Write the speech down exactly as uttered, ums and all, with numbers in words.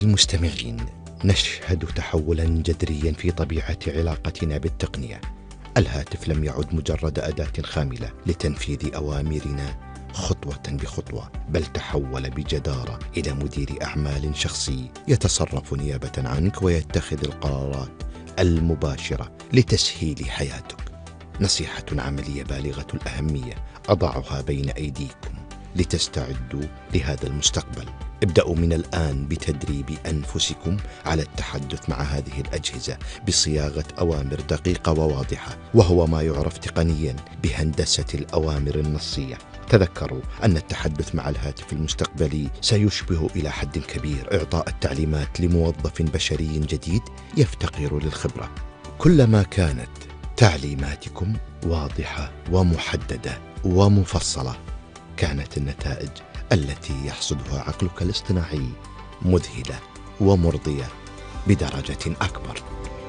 المستمعين، نشهد تحولا جذريا في طبيعة علاقتنا بالتقنية. الهاتف لم يعد مجرد أداة خاملة لتنفيذ أوامرنا خطوة بخطوة، بل تحول بجدارة إلى مدير أعمال شخصي يتصرف نيابة عنك ويتخذ القرارات المباشرة لتسهيل حياتك. نصيحة عملية بالغة الأهمية أضعها بين أيديكم لتستعدوا لهذا المستقبل. ابدأوا من الآن بتدريب أنفسكم على التحدث مع هذه الأجهزة بصياغة أوامر دقيقة وواضحة، وهو ما يعرف تقنيا بهندسة الأوامر النصية. تذكروا أن التحدث مع الهاتف المستقبلي سيشبه إلى حد كبير إعطاء التعليمات لموظف بشري جديد يفتقر للخبرة. كلما كانت تعليماتكم واضحة ومحددة ومفصلة، كانت النتائج التي يحصدها عقلك الاصطناعي مذهلة ومرضية بدرجة أكبر.